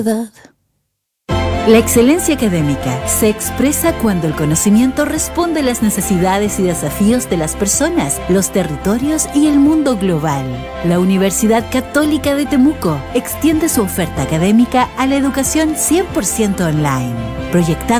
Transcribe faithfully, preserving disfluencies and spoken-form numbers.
La excelencia académica se expresa cuando el conocimiento responde a las necesidades y desafíos de las personas, los territorios y el mundo global. La Universidad Católica de Temuco extiende su oferta académica a la educación cien por ciento online, proyectando